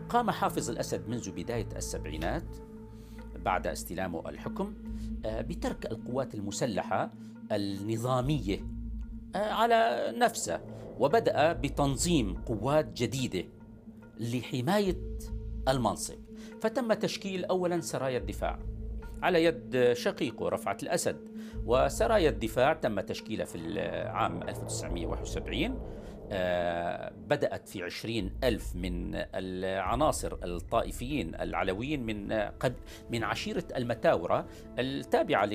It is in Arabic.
قام حافظ الأسد منذ بداية السبعينات بعد استلامه الحكم بترك القوات المسلحة النظامية على نفسه، وبدأ بتنظيم قوات جديدة لحماية المنصب. فتم تشكيل أولا سرايا الدفاع على يد شقيقه رفعت الأسد، وسرايا الدفاع تم تشكيلها في العام 1971. بدأت في 20,000 من العناصر الطائفيين العلويين من عشيرة المتاورة التابعة